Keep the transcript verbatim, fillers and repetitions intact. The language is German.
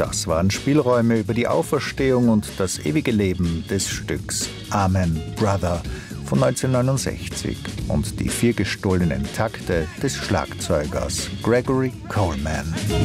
Das waren Spielräume über die Auferstehung und das ewige Leben des Stücks Amen, Brother von neunzehnhundertneunundsechzig und die vier gestohlenen Takte des Schlagzeugers Gregory Coleman.